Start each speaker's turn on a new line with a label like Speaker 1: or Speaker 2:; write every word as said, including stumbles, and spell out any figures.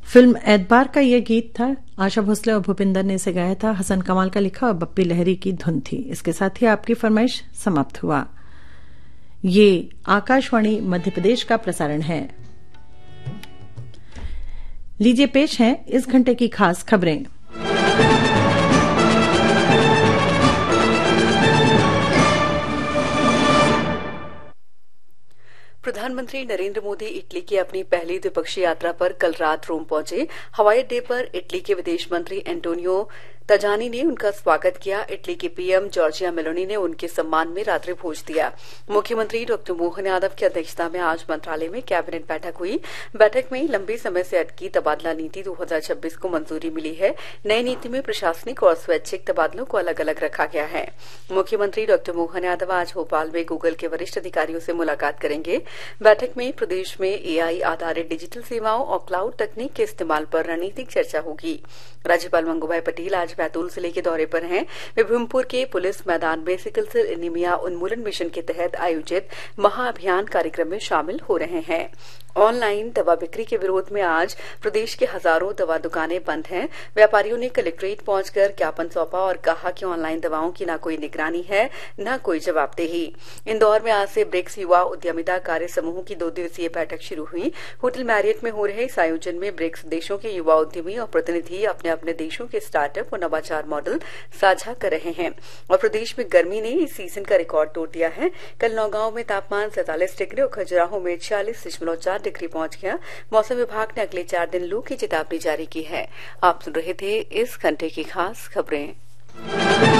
Speaker 1: Film एतबार का यह गीत था। आशा भोसले और भूपिंदर ने इसे गाया था। हसन कमाल का लिखा और बप्पी लहरी की धुन थी। इसके साथ ही आपकी फरमाइश समाप्त हुआ। ये आकाशवाणी मध्य प्रदेश का प्रसारण है। लीजिए पेश है इस घंटे की खास खबरें।
Speaker 2: प्रधानमंत्री नरेंद्र मोदी इटली की अपनी पहली द्विपक्षीय यात्रा पर कल रात रोम पहुंचे। हवाई अड्डे पर इटली के विदेश मंत्री एंटोनियो तजानी ने उनका स्वागत किया। इटली के पीएम जॉर्जिया मेलोनी ने उनके सम्मान में रात्रि भोज दिया। मुख्यमंत्री डॉक्टर मोहन यादव की अध्यक्षता में आज मंत्रालय में कैबिनेट बैठक हुई। बैठक में लंबे समय से अटकी तबादला नीति दो हजार छब्बीस को मंजूरी मिली है। नई नीति में प्रशासनिक और स्वैच्छिक तबादलों को अलग अलग रखा गया है। मुख्यमंत्री डॉक्टर मोहन यादव आज भोपाल में गूगल के वरिष्ठ अधिकारियों से मुलाकात करेंगे। बैठक में प्रदेश में एआई आधारित डिजिटल सेवाओं और क्लाउड तकनीक के इस्तेमाल पर रणनीतिक चर्चा होगी। राज्यपाल मंगूभाई पटेल आज बैतूल जिले के दौरे पर हैं। वे भीमपुर के पुलिस मैदान में सिकल सेल एनीमिया उन्मूलन मिशन के तहत आयोजित महाअभियान कार्यक्रम में शामिल हो रहे हैं। ऑनलाइन दवा बिक्री के विरोध में आज प्रदेश के हजारों दवा दुकानें बंद हैं। व्यापारियों ने कलेक्ट्रेट पहुंचकर ज्ञापन सौंपा और कहा कि ऑनलाइन दवाओं की न कोई निगरानी है न कोई जवाबदेही। इंदौर में आज से ब्रिक्स युवा उद्यमिता कार्य समूह की दो दिवसीय बैठक शुरू हुई। होटल मैरियट में हो रहे इस आयोजन में ब्रिक्स देशों के युवा उद्यमी और प्रतिनिधि अपने अपने देशों के स्टार्टअप और नवाचार मॉडल साझा कर रहे हैं। और प्रदेश में गर्मी ने इस सीजन का रिकॉर्ड तोड़ दिया है। कल नौगांव में तापमान सैंतालीस डिग्री और खजुराहो में छियालीस दशमलव चार डिग्री पहुंच गया। मौसम विभाग ने अगले चार दिन लू की चेतावनी जारी की है। आप सुन रहे थे इस घंटे की खास खबरें।